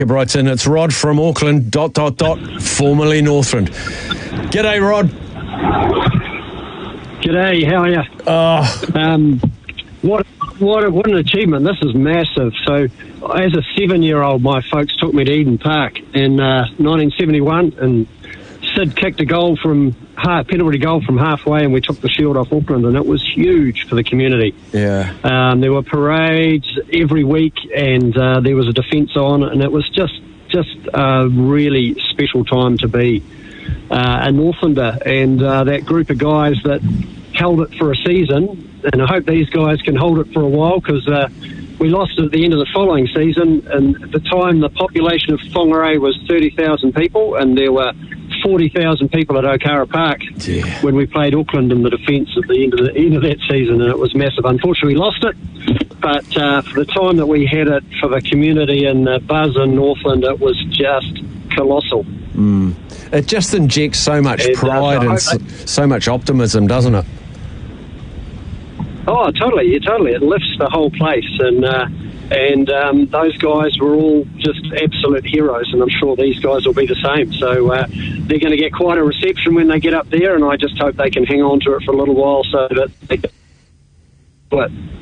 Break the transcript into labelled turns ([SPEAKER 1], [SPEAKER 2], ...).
[SPEAKER 1] Brighton. It's Rod from Auckland, ... formerly Northland. G'day, Rod.
[SPEAKER 2] G'day, how are you? What an achievement. This is massive. So, as a 7-year-old, my folks took me to Eden Park in 1971, and Sid kicked a goal from penalty goal from halfway, and we took the shield off Auckland, and it was huge for the community.
[SPEAKER 1] Yeah.
[SPEAKER 2] There were parades every week, and there was a defence on, and it was just a really special time to be a Northlander, and that group of guys that held it for a season, and I hope these guys can hold it for a while, because we lost it at the end of the following season, and at the time the population of Whangarei was 30,000 people, and there were 40,000 people at Okara Park when we played Auckland in the defence at the end of that season, and it was massive. Unfortunately, we lost it, but for the time that we had it for the community and the buzz in Northland, it was just colossal.
[SPEAKER 1] It just injects so much pride and so much optimism, doesn't it?
[SPEAKER 2] Oh, totally. It lifts the whole place, and those guys were all just absolute heroes, and I'm sure these guys will be the same. So they're going to get quite a reception when they get up there, and I just hope they can hang on to it for a little while so that they can do it.